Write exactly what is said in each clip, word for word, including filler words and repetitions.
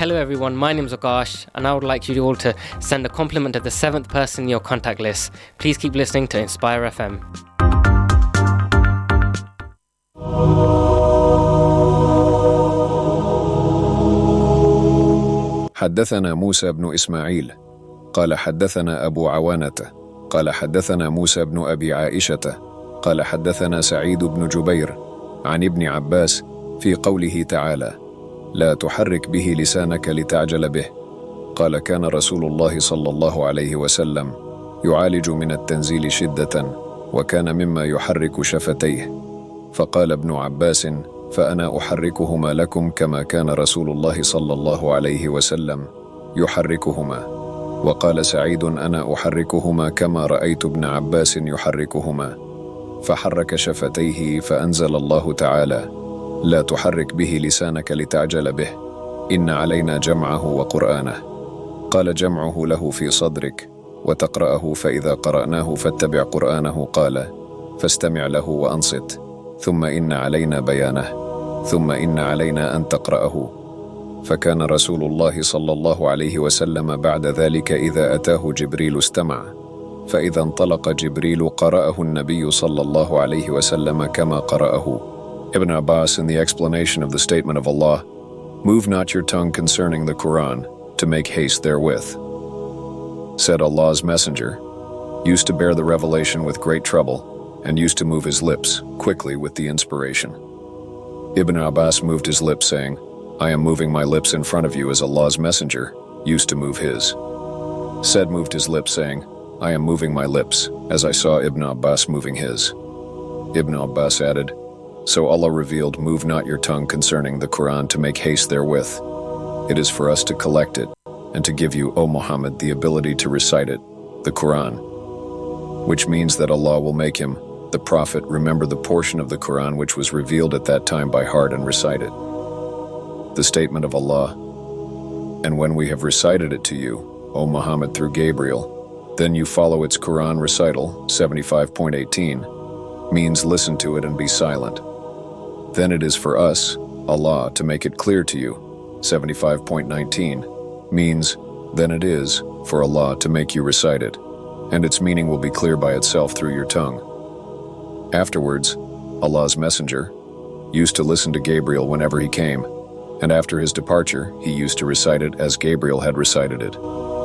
Hello everyone, my name is Akash and I would like you all to send a compliment to the seventh person in your contact list. Please keep listening to Inspire F M. حدثنا موسى بن إسماعيل قال حدثنا أبو عوانة قال حدثنا موسى بن أبي عائشة قال حدثنا سعيد بن جبير عن ابن عباس في قوله تعالى لا تحرك به لسانك لتعجل به قال كان رسول الله صلى الله عليه وسلم يعالج من التنزيل شدة وكان مما يحرك شفتيه فقال ابن عباس فأنا أحركهما لكم كما كان رسول الله صلى الله عليه وسلم يحركهما وقال سعيد أنا أحركهما كما رأيت ابن عباس يحركهما فحرك شفتيه فأنزل الله تعالى لا تحرك به لسانك لتعجل به إن علينا جمعه وقرآنه قال جمعه له في صدرك وتقرأه فإذا قرأناه فاتبع قرآنه قال فاستمع له وأنصت ثم إن علينا بيانه ثم إن علينا أن تقرأه فكان رسول الله صلى الله عليه وسلم بعد ذلك إذا أتاه جبريل استمع فإذا انطلق جبريل قرأه النبي صلى الله عليه وسلم كما قرأه. Ibn Abbas, in the explanation of the statement of Allah, move not your tongue concerning the Quran to make haste therewith. Said Allah's Messenger, used to bear the revelation with great trouble, and used to move his lips quickly with the inspiration. Ibn Abbas moved his lips, saying, I am moving my lips in front of you as Allah's Messenger used to move his. Said moved his lips, saying, I am moving my lips, as I saw Ibn Abbas moving his. Ibn Abbas added, So Allah revealed, move not your tongue concerning the Quran to make haste therewith. It is for us to collect it, and to give you, O Muhammad, the ability to recite it, the Quran. Which means that Allah will make him, the Prophet, remember the portion of the Quran which was revealed at that time by heart and recite it. The statement of Allah, and when we have recited it to you, O Muhammad, through Gabriel, then you follow its Quran recital, seventy-five point eighteen, means listen to it and be silent. Then it is for us, Allah, to make it clear to you, seventy-five point nineteen, means, then it is, for Allah to make you recite it, and its meaning will be clear by itself through your tongue. Afterwards, Allah's Messenger used to listen to Gabriel whenever he came, and after his departure, he used to recite it as Gabriel had recited it.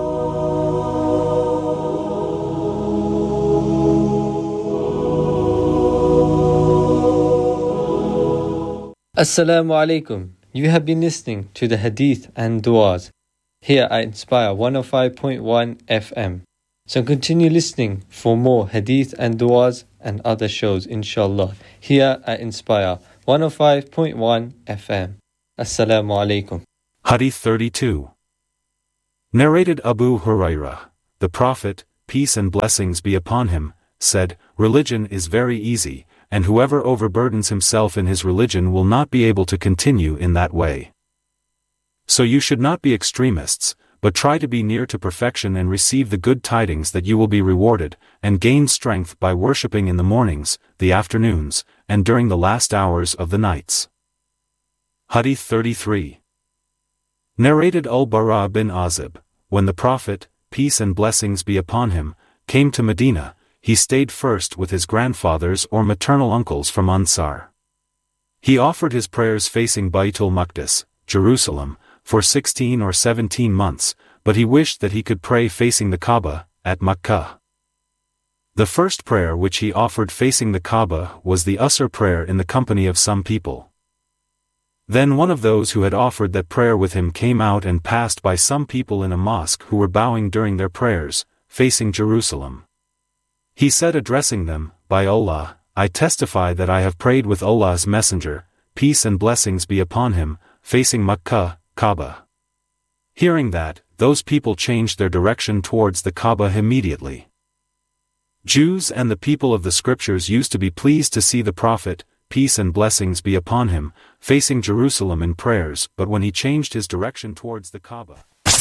Assalamu alaikum. You have been listening to the Hadith and Du'as here at Inspire one oh five point one F M. So continue listening for more Hadith and Du'as and other shows, inshallah, here at Inspire one oh five point one F M. Assalamu alaikum. Hadith thirty-two. Narrated Abu Hurairah, the Prophet, peace and blessings be upon him, said, religion is very easy, and whoever overburdens himself in his religion will not be able to continue in that way. So you should not be extremists, but try to be near to perfection and receive the good tidings that you will be rewarded, and gain strength by worshipping in the mornings, the afternoons, and during the last hours of the nights. Hadith thirty-three. Narrated Al-Bara bin Azib, when the Prophet, peace and blessings be upon him, came to Medina, he stayed first with his grandfathers or maternal uncles from Ansar. He offered his prayers facing Baytul Maqdis, Jerusalem, for sixteen or seventeen months, but he wished that he could pray facing the Kaaba, at Makkah. The first prayer which he offered facing the Kaaba was the Usr prayer in the company of some people. Then one of those who had offered that prayer with him came out and passed by some people in a mosque who were bowing during their prayers, facing Jerusalem. He said, addressing them, By Allah, I testify that I have prayed with Allah's Messenger, peace and blessings be upon him, facing Makkah, Kaaba. Hearing that, those people changed their direction towards the Kaaba immediately. Jews and the people of the scriptures used to be pleased to see the Prophet, peace and blessings be upon him, facing Jerusalem in prayers, but when he changed his direction towards the Kaaba.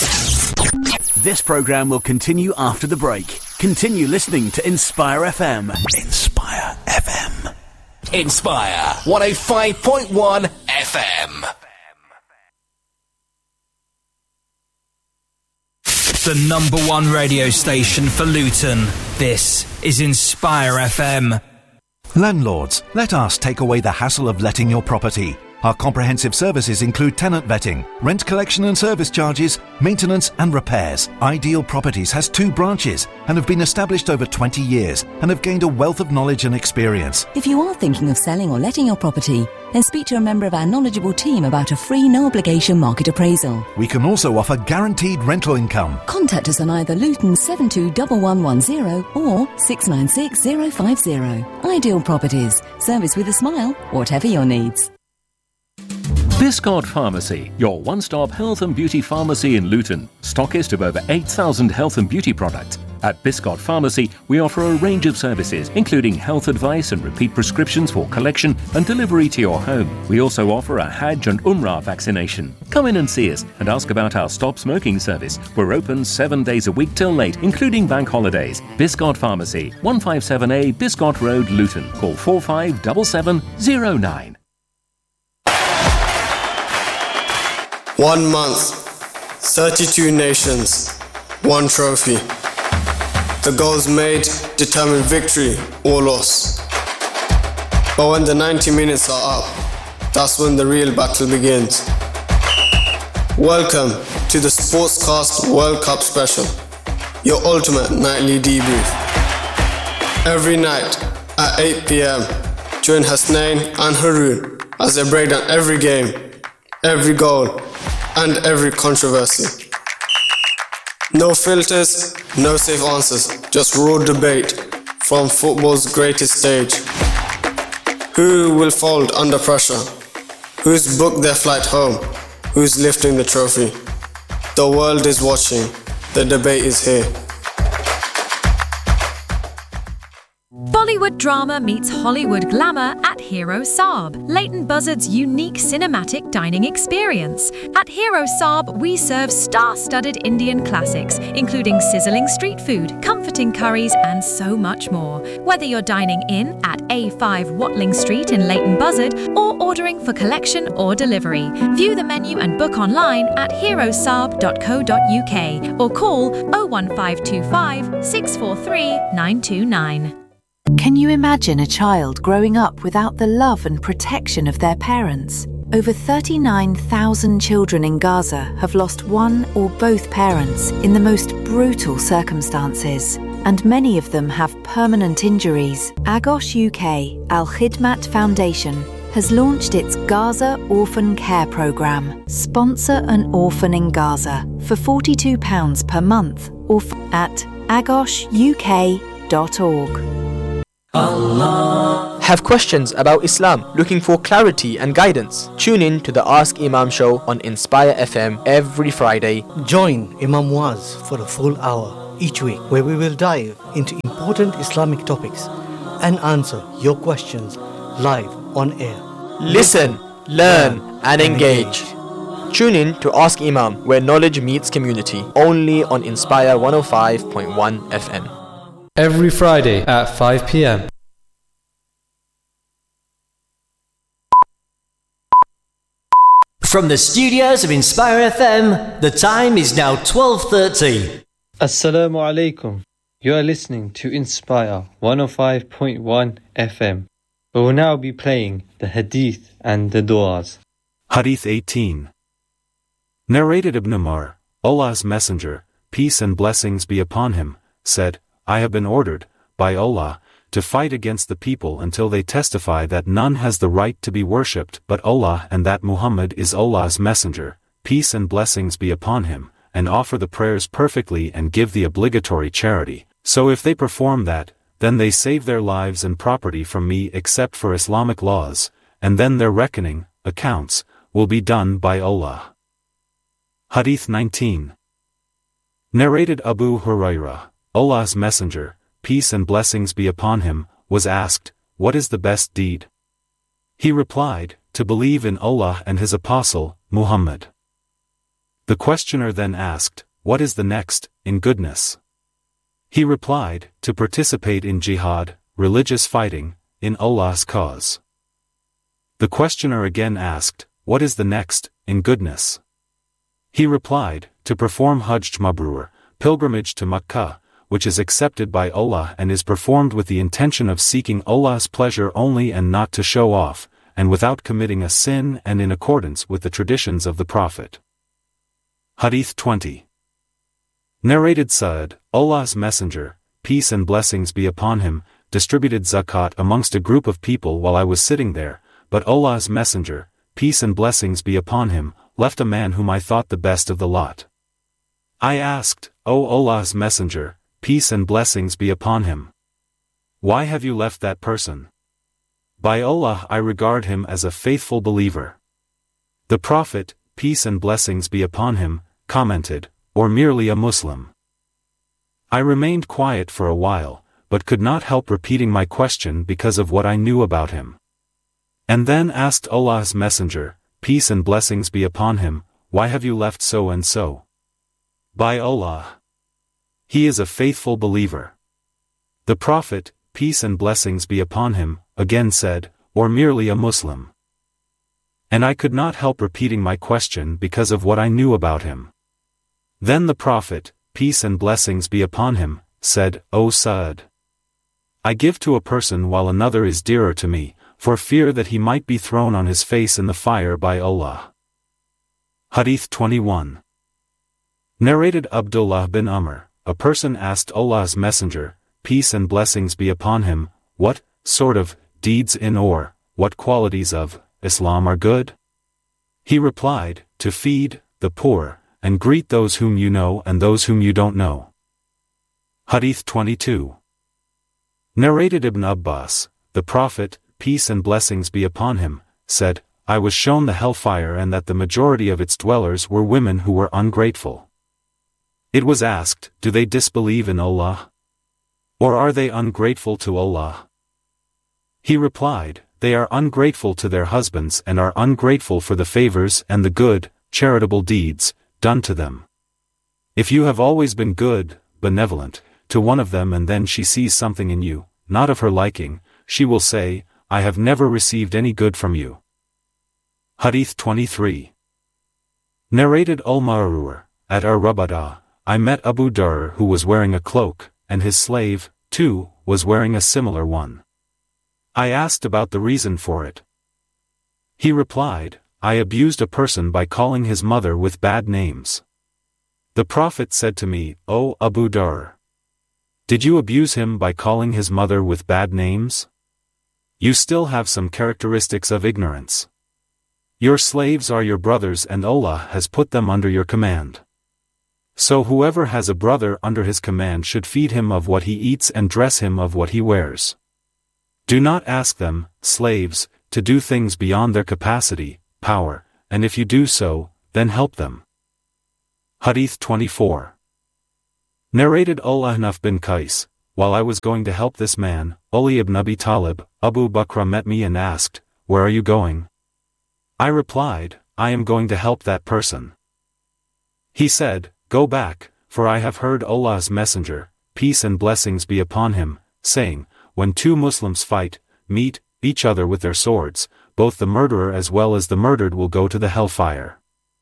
This program will continue after the break. Continue listening to Inspire F M. Inspire F M. Inspire one oh five point one F M. The number one radio station for Luton. This is Inspire F M. Landlords, let us take away the hassle of letting your property. Our comprehensive services include tenant vetting, rent collection and service charges, maintenance and repairs. Ideal Properties has two branches and have been established over twenty years and have gained a wealth of knowledge and experience. If you are thinking of selling or letting your property, then speak to a member of our knowledgeable team about a free no-obligation market appraisal. We can also offer guaranteed rental income. Contact us on either Luton seven two one one one zero or six nine six zero five zero. Ideal Properties. Service with a smile, whatever your needs. Biscard Pharmacy, your one-stop health and beauty pharmacy in Luton. Stockist of over eight thousand health and beauty products. At Biscard Pharmacy, we offer a range of services, including health advice and repeat prescriptions for collection and delivery to your home. We also offer a Hajj and Umrah vaccination. Come in and see us and ask about our Stop Smoking service. We're open seven days a week till late, including bank holidays. Biscard Pharmacy, one fifty-seven A Biscard Road, Luton. Call four five seven seven zero nine. One month, thirty-two nations, one trophy. The goals made determine victory or loss. But when the ninety minutes are up, that's when the real battle begins. Welcome to the Sportscast World Cup Special, your ultimate nightly debrief. Every night at eight p.m, join Hasnain and Haroon as they break down every game, every goal, and every controversy. No filters, no safe answers, just raw debate from football's greatest stage. Who will fold under pressure? Who's booked their flight home? Who's lifting the trophy? The world is watching. The debate is here. Bollywood drama meets Hollywood glamour at Hero Saab, Leighton Buzzard's unique cinematic dining experience. At Hero Saab, we serve star-studded Indian classics, including sizzling street food, comforting curries, and so much more. Whether you're dining in at A five Watling Street in Leighton Buzzard or ordering for collection or delivery, view the menu and book online at hero saab dot co dot uk or call oh one five two five, six four three, nine two nine. Can you imagine a child growing up without the love and protection of their parents? Over thirty-nine thousand children in Gaza have lost one or both parents in the most brutal circumstances, and many of them have permanent injuries. Agos U K Al Khidmat Foundation has launched its Gaza Orphan Care Programme. Sponsor an orphan in Gaza for forty-two pounds per month or f- at agos u k dot org. Allah. Have questions about Islam, looking for clarity and guidance? Tune in to the Ask Imam show on Inspire F M every Friday. Join Imam Muaz for a full hour each week, where we will dive into important Islamic topics and answer your questions live on air. Listen, learn, and engage. Tune in to Ask Imam, where knowledge meets community, only on Inspire one oh five point one F M. Every Friday at five p.m. From the studios of Inspire F M, the time is now twelve thirty. Assalamu alaikum. You are listening to Inspire one oh five point one F M. We will now be playing the Hadith and the Du'as. Hadith eighteen. Narrated Ibn Umar, Allah's Messenger, peace and blessings be upon him, said, I have been ordered, by Allah, to fight against the people until they testify that none has the right to be worshipped but Allah and that Muhammad is Allah's messenger, peace and blessings be upon him, and offer the prayers perfectly and give the obligatory charity. So if they perform that, then they save their lives and property from me except for Islamic laws, and then their reckoning, accounts, will be done by Allah. Hadith nineteen. Narrated Abu Hurairah, Allah's Messenger, peace and blessings be upon him, was asked, what is the best deed? He replied, to believe in Allah and His Apostle, Muhammad. The questioner then asked, what is the next, in goodness? He replied, to participate in jihad, religious fighting, in Allah's cause. The questioner again asked, what is the next, in goodness? He replied, to perform Hajj Mabrur, pilgrimage to Makkah, which is accepted by Allah and is performed with the intention of seeking Allah's pleasure only and not to show off, and without committing a sin and in accordance with the traditions of the Prophet. Hadith twenty. Narrated Sa'd, Allah's Messenger, peace and blessings be upon him, distributed zakat amongst a group of people while I was sitting there, but Allah's Messenger, peace and blessings be upon him, left a man whom I thought the best of the lot. I asked, O Allah's Messenger, peace and blessings be upon him, why have you left that person? By Allah, I regard him as a faithful believer. The Prophet, peace and blessings be upon him, commented, or merely a Muslim. I remained quiet for a while, but could not help repeating my question because of what I knew about him. And then asked Allah's Messenger, peace and blessings be upon him, why have you left so and so? By Allah, he is a faithful believer. The Prophet, peace and blessings be upon him, again said, or merely a Muslim. And I could not help repeating my question because of what I knew about him. Then the Prophet, peace and blessings be upon him, said, O Sa'd, I give to a person while another is dearer to me, for fear that he might be thrown on his face in the fire by Allah. Hadith twenty-one. Narrated Abdullah bin Amr, a person asked Allah's Messenger, peace and blessings be upon him, what sort of deeds in or what qualities of Islam are good? He replied, to feed the poor, and greet those whom you know and those whom you don't know. Hadith twenty-two. Narrated Ibn Abbas, the Prophet, peace and blessings be upon him, said, I was shown the hellfire and that the majority of its dwellers were women who were ungrateful. It was asked, do they disbelieve in Allah? Or are they ungrateful to Allah? He replied, they are ungrateful to their husbands and are ungrateful for the favors and the good, charitable deeds, done to them. If you have always been good, benevolent, to one of them and then she sees something in you, not of her liking, she will say, I have never received any good from you. Hadith twenty-three. Narrated Al-Ma'rur, at Ar-Rabada, I met Abu Dur who was wearing a cloak, and his slave, too, was wearing a similar one. I asked about the reason for it. He replied, I abused a person by calling his mother with bad names. The Prophet said to me, O Abu Dur, did you abuse him by calling his mother with bad names? You still have some characteristics of ignorance. Your slaves are your brothers and Allah has put them under your command. So whoever has a brother under his command should feed him of what he eats and dress him of what he wears. Do not ask them, slaves, to do things beyond their capacity, power, and if you do so, then help them. Hadith twenty-four. Narrated Al-Ahnaf bin Qais, while I was going to help this man, Ali ibn Abi Talib, Abu Bakr met me and asked, where are you going? I replied, I am going to help that person. He said, go back, for I have heard Allah's Messenger, peace and blessings be upon him, saying, when two Muslims fight, meet each other with their swords, both the murderer as well as the murdered will go to the hellfire.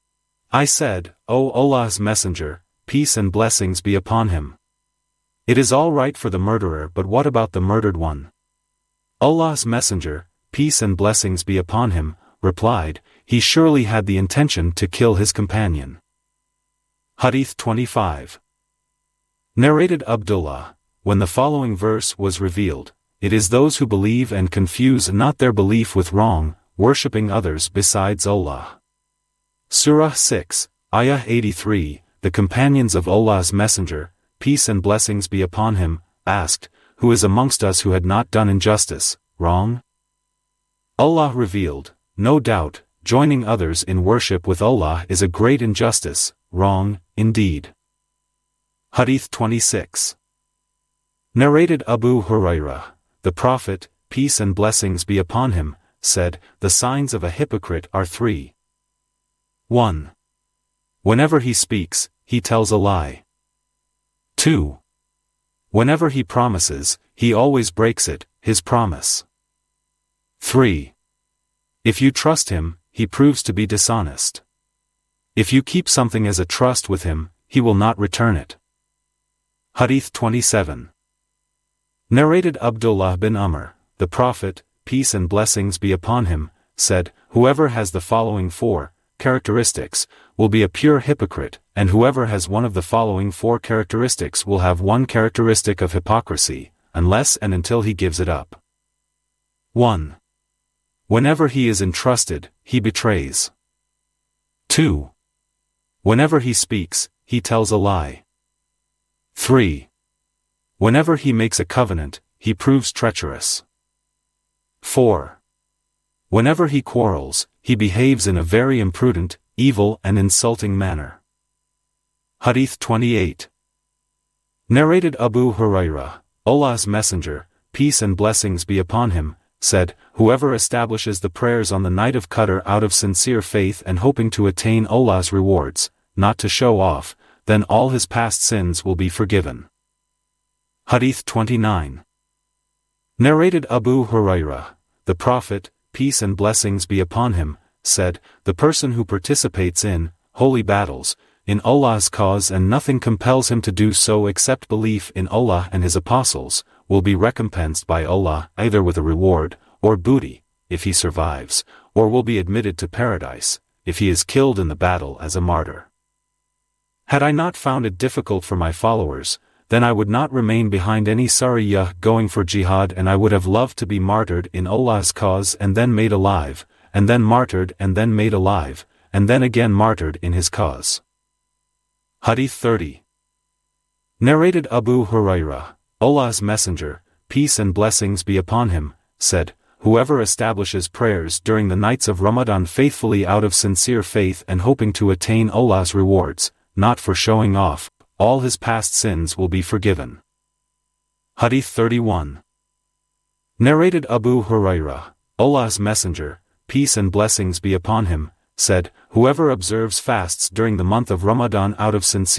I said, O Allah's Messenger, peace and blessings be upon him. It is all right for the murderer, but what about the murdered one? Allah's Messenger, peace and blessings be upon him, replied, he surely had the intention to kill his companion. Hadith twenty-five. Narrated Abdullah, when the following verse was revealed, it is those who believe and confuse not their belief with wrong, worshipping others besides Allah. Surah six, Ayah eighty-three, the companions of Allah's Messenger, peace and blessings be upon him, asked, who is amongst us who had not done injustice, wrong? Allah revealed, no doubt, joining others in worship with Allah is a great injustice, wrong, indeed. Hadith twenty-six. Narrated Abu Hurairah, the Prophet, peace and blessings be upon him, said, the signs of a hypocrite are three. one. Whenever he speaks, he tells a lie. two. Whenever he promises, he always breaks it, his promise. three. If you trust him, he proves to be dishonest. If you keep something as a trust with him, he will not return it. Hadith twenty-seven. Narrated Abdullah bin Amr, the Prophet, peace and blessings be upon him, said, whoever has the following four characteristics will be a pure hypocrite, and whoever has one of the following four characteristics will have one characteristic of hypocrisy, unless and until he gives it up. one. Whenever he is entrusted, he betrays. two. Whenever he speaks, he tells a lie. three. Whenever he makes a covenant, he proves treacherous. four. Whenever he quarrels, he behaves in a very imprudent, evil and insulting manner. Hadith twenty-eight. Narrated Abu Hurairah, Allah's Messenger, peace and blessings be upon him, said, whoever establishes the prayers on the night of Qadr out of sincere faith and hoping to attain Allah's rewards, not to show off, then all his past sins will be forgiven. Hadith twenty-nine. Narrated Abu Hurairah, the Prophet, peace and blessings be upon him, said, the person who participates in holy battles, in Allah's cause and nothing compels him to do so except belief in Allah and His apostles, will be recompensed by Allah either with a reward, or booty, if he survives, or will be admitted to paradise, if he is killed in the battle as a martyr. Had I not found it difficult for my followers, then I would not remain behind any sariyah going for jihad, and I would have loved to be martyred in Allah's cause and then made alive, and then martyred and then made alive, and then again martyred in His cause. Hadith thirty. Narrated Abu Hurairah, Allah's Messenger, peace and blessings be upon him, said, whoever establishes prayers during the nights of Ramadan faithfully out of sincere faith and hoping to attain Allah's rewards, not for showing off, all his past sins will be forgiven. Hadith thirty-one. Narrated Abu Hurairah, Allah's Messenger, peace and blessings be upon him, said, whoever observes fasts during the month of Ramadan out of sincere